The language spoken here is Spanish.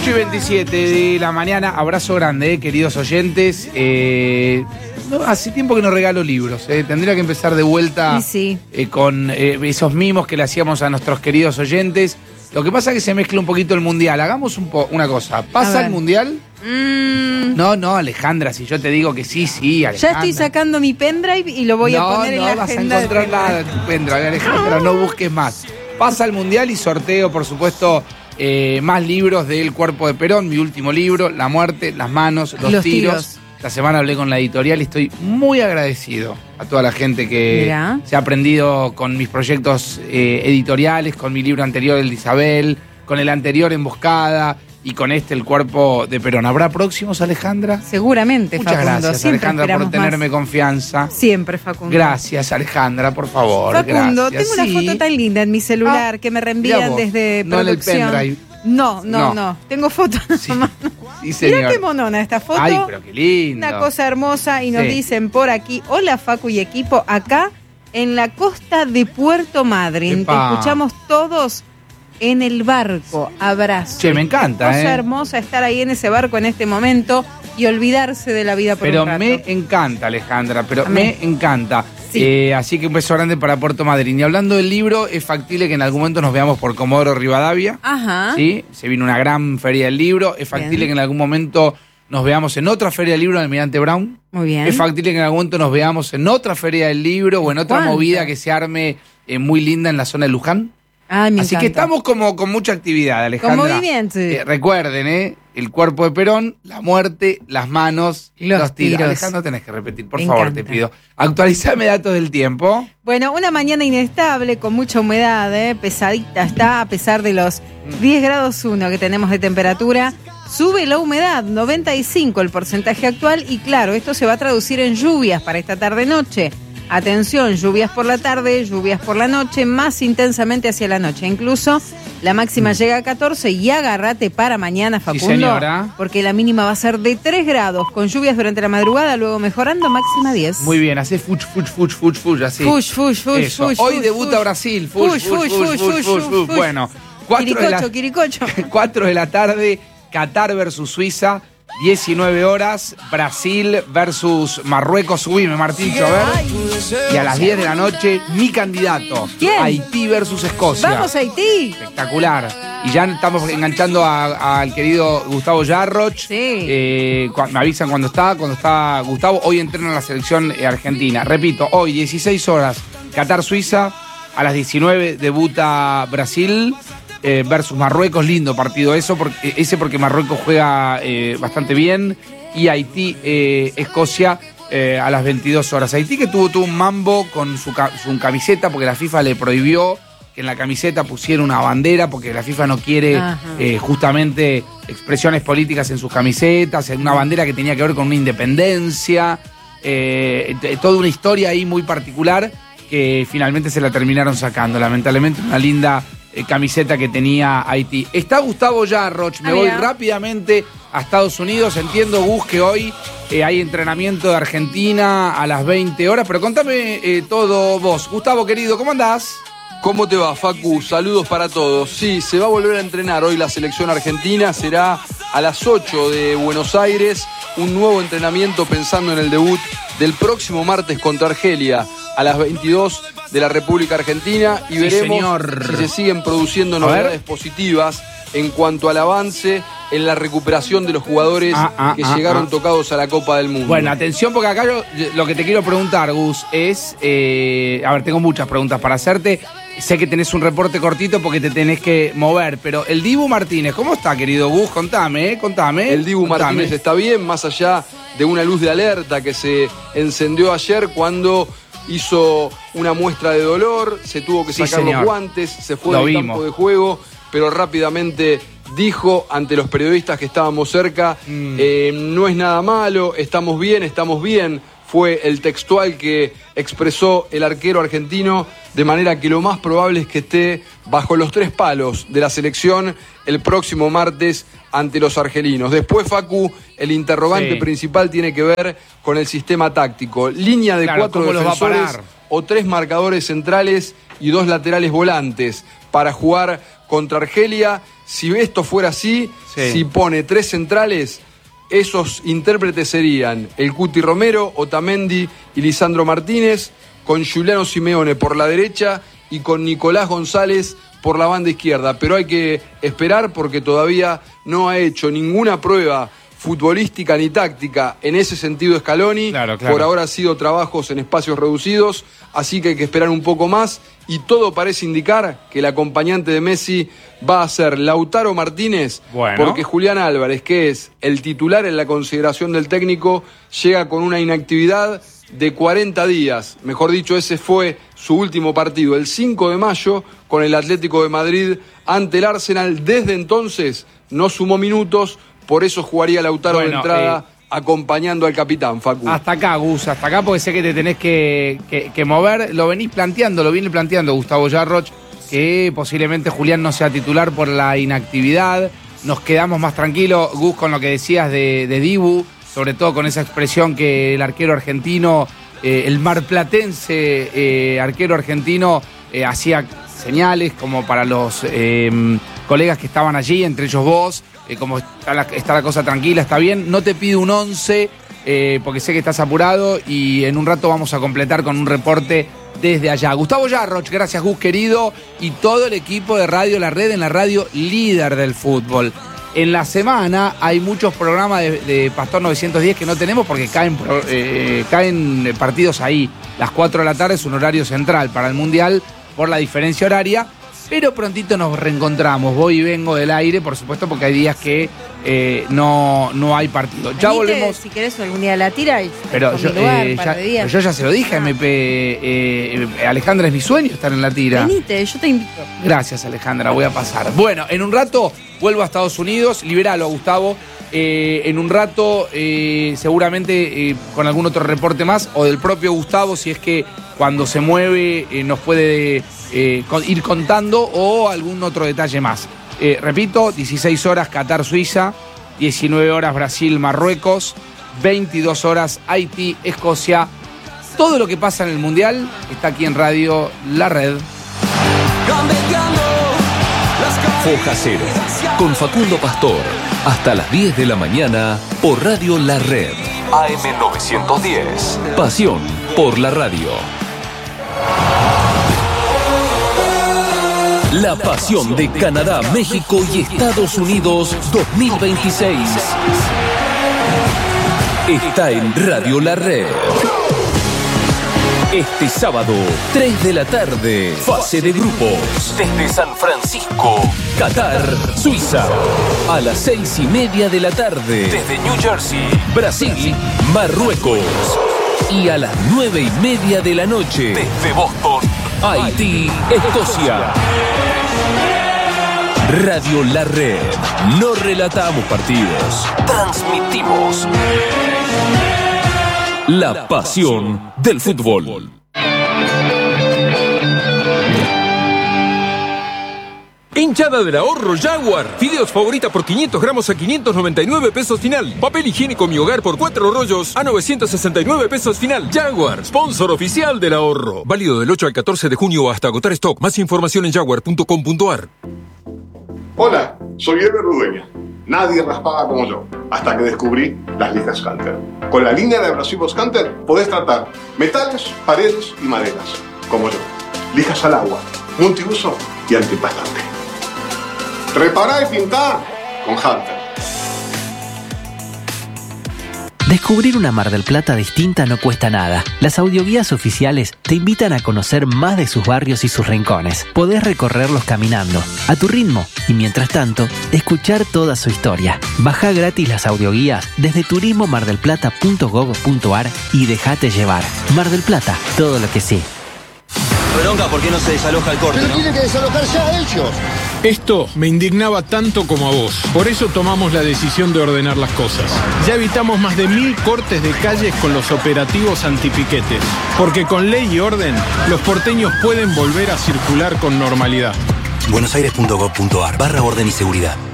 8:27 de la mañana, abrazo grande, queridos oyentes. Hace tiempo que no regalo libros, tendría que empezar de vuelta con esos mimos que le hacíamos a nuestros queridos oyentes. Lo que pasa es que se mezcla un poquito el mundial. Hagamos una cosa. ¿Pasa el mundial? No, Alejandra, si yo te digo que sí, Alejandra. Ya estoy sacando mi pendrive y lo voy a poner en la agenda. No vas a encontrar nada en tu pendrive, Alejandra, no busques más. Pasa el mundial y sorteo, por supuesto, más libros del Cuerpo de Perón, mi último libro, La muerte, las manos, los tiros. Esta semana hablé con la editorial y estoy muy agradecido a toda la gente que se ha aprendido con mis proyectos editoriales, con mi libro anterior, el de Isabel, con el anterior, Emboscada, y con El Cuerpo de Perón. ¿Habrá próximos, Alejandra? Seguramente, Muchas Facundo. Gracias, siempre Alejandra, por tenerme confianza. Siempre, Facundo. Gracias, Alejandra, por favor. Facundo, gracias. Tengo una foto tan linda en mi celular que me reenvían desde producción. No en el pendrive. No. Tengo fotos. Sí, señor. Mirá qué monona esta foto. Ay, pero qué lindo. Una cosa hermosa. Y nos dicen por aquí: hola, Facu y equipo, acá en la costa de Puerto Madryn. Epa. Te escuchamos todos en el barco. Abrazo. Che, me encanta, Cosa hermosa estar ahí en ese barco en este momento y olvidarse de la vida por un rato. Pero me encanta, Alejandra, me encanta. Así que un beso grande para Puerto Madryn. Y hablando del libro, es factible que en algún momento nos veamos por Comodoro Rivadavia. Ajá. ¿Sí? Se viene una gran feria del libro. Es factible que en algún momento nos veamos en otra feria del libro en Almirante Brown. Muy bien. Es factible que en algún momento nos veamos en otra feria del libro o en otra movida que se arme muy linda en la zona de Luján. Así que estamos como con mucha actividad, Alejandra. Con movimiento. Recuerden, El Cuerpo de Perón, la muerte, las manos, los tiros. Alejandra, tenés que repetir, por favor, te pido. Actualizame datos del tiempo. Bueno, una mañana inestable, con mucha humedad, pesadita está, a pesar de los 10 grados 1 que tenemos de temperatura. Sube la humedad, 95 el porcentaje actual, y claro, esto se va a traducir en lluvias para esta tarde-noche. Atención, lluvias por la tarde, lluvias por la noche, más intensamente hacia la noche. Incluso la máxima llega a 14 y agárrate para mañana, Facundo. Sí, señora. Porque la mínima va a ser de 3 grados, con lluvias durante la madrugada, luego mejorando, máxima 10. Muy bien, hace fuch, así. Fuch. Hoy debuta Brasil. Fuch. Bueno, 4 de la tarde, Qatar versus Suiza. 19 horas, Brasil versus Marruecos. Subime, Martincho, a ver. Y a las 10 de la noche, mi candidato. ¿Quién? Haití versus Escocia. ¡Vamos, Haití! Espectacular. Y ya estamos enganchando al querido Gustavo Yarroch. Sí. Me avisan cuando está Gustavo. Hoy entrena la selección argentina. Repito, hoy 16 horas, Qatar-Suiza. A las 19 debuta Brasil versus Marruecos. Lindo partido porque Marruecos juega bastante bien. Y Haití, Escocia a las 22 horas. Haití que tuvo un mambo con su camiseta porque la FIFA le prohibió que en la camiseta pusiera una bandera porque la FIFA no quiere justamente expresiones políticas en sus camisetas, en una bandera que tenía que ver con una independencia, toda una historia ahí muy particular que finalmente se la terminaron sacando. Lamentablemente una linda camiseta que tenía Haití. Está Gustavo Yarroch, me voy rápidamente a Estados Unidos. Entiendo, Gus, que hoy hay entrenamiento de Argentina a las 20 horas, pero contame todo vos. Gustavo, querido, ¿cómo andás? ¿Cómo te va, Facu? Saludos para todos. Sí, se va a volver a entrenar hoy la selección argentina. Será a las 8 de Buenos Aires. Un nuevo entrenamiento pensando en el debut del próximo martes contra Argelia a las 22 de la República Argentina. Y veremos si se siguen produciendo novedades positivas en cuanto al avance en la recuperación de los jugadores que llegaron tocados a la Copa del Mundo. Bueno, atención, porque acá lo que te quiero preguntar, Gus, es... a ver, tengo muchas preguntas para hacerte. Sé que tenés un reporte cortito porque te tenés que mover, pero el Dibu Martínez, ¿cómo está, querido Gus? Contame. El Dibu Martínez está bien, más allá de una luz de alerta que se encendió ayer cuando hizo una muestra de dolor, se tuvo que sacar los guantes, se fue del campo de juego, pero rápidamente dijo ante los periodistas que estábamos cerca, no es nada malo, estamos bien, fue el textual que expresó el arquero argentino, de manera que lo más probable es que esté bajo los 3 palos de la selección el próximo martes ante los argelinos. Después, Facu, el interrogante principal tiene que ver con el sistema táctico. Línea de 4 defensores o 3 marcadores centrales y 2 laterales volantes para jugar con contra Argelia. Si esto fuera así, si pone 3 centrales, esos intérpretes serían el Cuti Romero, Otamendi y Lisandro Martínez, con Giuliano Simeone por la derecha y con Nicolás González por la banda izquierda. Pero hay que esperar porque todavía no ha hecho ninguna prueba futbolística ni táctica en ese sentido Scaloni. Claro. Por ahora ha sido trabajos en espacios reducidos, así que hay que esperar un poco más, y todo parece indicar que el acompañante de Messi va a ser Lautaro Martínez, porque Julián Álvarez, que es el titular en la consideración del técnico, llega con una inactividad de 40 días. Mejor dicho, ese fue su último partido, el 5 de mayo, con el Atlético de Madrid ante el Arsenal. Desde entonces no sumó minutos. Por eso jugaría Lautaro de entrada, acompañando al capitán, Facu. Hasta acá, Gus, hasta acá, porque sé que te tenés que mover. Lo viene planteando Gustavo Yarroch, que posiblemente Julián no sea titular por la inactividad. Nos quedamos más tranquilos, Gus, con lo que decías de Dibu, sobre todo con esa expresión que el arquero argentino, el marplatense arquero argentino, hacía señales como para los colegas que estaban allí, entre ellos vos. Como está la cosa tranquila, está bien. No te pido un 11 porque sé que estás apurado, y en un rato vamos a completar con un reporte desde allá. Gustavo Yarroch, gracias Gus querido, y todo el equipo de Radio La Red, en la radio líder del fútbol. En la semana hay muchos programas de Pastor 910 que no tenemos porque caen partidos ahí. Las 4 de la tarde es un horario central para el Mundial por la diferencia horaria. Pero prontito nos reencontramos, voy y vengo del aire, por supuesto, porque hay días que no hay partido. Ya volvemos. Si querés algún día la tira y pero yo ya se lo dije a MP. Alejandra, es mi sueño estar en la tira. Venite, yo te invito. Gracias, Alejandra, voy a pasar. Bueno, en un rato vuelvo a Estados Unidos, liberalo, Gustavo. En un rato, seguramente con algún otro reporte más, o del propio Gustavo, si es que cuando se mueve nos puede ir contando, o algún otro detalle más. Repito, 16 horas Qatar, Suiza, 19 horas Brasil, Marruecos, 22 horas Haití, Escocia. Todo lo que pasa en el Mundial está aquí en Radio La Red. Foja Cero, con Facundo Pastor, hasta las 10 de la mañana por Radio La Red. AM 910. Pasión por la radio. La pasión de Canadá, México y Estados Unidos 2026 está en Radio La Red. Este sábado, 3 de la tarde, fase de grupos. Desde San Francisco, Qatar, Suiza. A las 6:30 de la tarde, desde New Jersey, Brasil, Marruecos. Y a las 9:30 de la noche, desde Boston, Haití, Escocia. Radio La Red. No relatamos partidos, transmitimos la pasión del fútbol. Hinchada del ahorro Jaguar. Fideos favorita por 500 gramos a 599 pesos final. Papel higiénico Mi Hogar por 4 rollos a 969 pesos final. Jaguar, sponsor oficial del ahorro. Válido del 8 al 14 de junio hasta agotar stock. Más información en jaguar.com.ar. Hola, soy Eber Rudeña. Nadie raspaba como yo, hasta que descubrí las lijas Hunter. Con la línea de abrasivos Hunter podés tratar metales, paredes y maderas, como yo. Lijas al agua, multiuso y antiempastante. Repará y pintá con Hunter. Descubrir una Mar del Plata distinta no cuesta nada. Las audioguías oficiales te invitan a conocer más de sus barrios y sus rincones. Podés recorrerlos caminando, a tu ritmo, y mientras tanto, escuchar toda su historia. Bajá gratis las audioguías desde turismomardelplata.gov.ar y dejate llevar. Mar del Plata, todo lo que sí. Bronca, ¿por qué no se desaloja el corte? Pero tienen que desalojar ya ellos. Esto me indignaba tanto como a vos. Por eso tomamos la decisión de ordenar las cosas. Ya evitamos más de 1000 cortes de calles con los operativos antipiquetes. Porque con ley y orden, los porteños pueden volver a circular con normalidad. buenosaires.gov.ar/orden y seguridad.